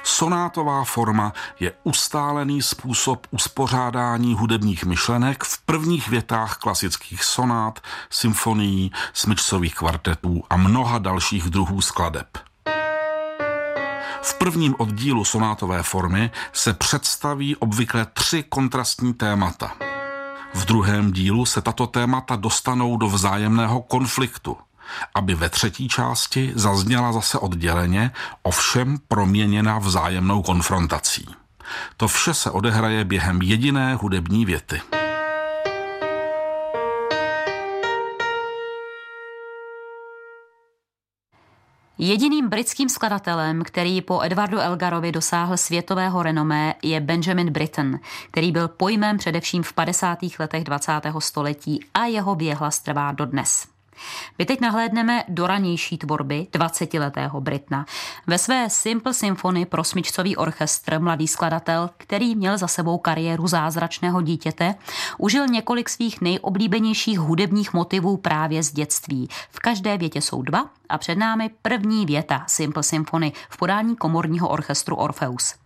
Sonátová forma je ustálený způsob uspořádání hudebních myšlenek v prvních větách klasických sonát, symfonií, smyčcových kvartetů a mnoha dalších druhů skladeb. V prvním oddílu sonátové formy se představí obvykle 3 kontrastní témata. V druhém dílu se tato témata dostanou do vzájemného konfliktu, aby ve třetí části zazněla zase odděleně, ovšem proměněna vzájemnou konfrontací. To vše se odehraje během jediné hudební věty. Jediným britským skladatelem, který po Edwardu Elgarovi dosáhl světového renomé, je Benjamin Britten, který byl pojmem především v 50. letech 20. století a jeho věhlas trvá dodnes. My teď nahlédneme do ranější tvorby 20letého Brittona. Ve své Simple Symphony pro smyčcový orchestr mladý skladatel, který měl za sebou kariéru zázračného dítěte, užil několik svých nejoblíbenějších hudebních motivů právě z dětství. V každé větě jsou 2 a před námi první věta Simple Symphony v podání komorního orchestru Orpheus.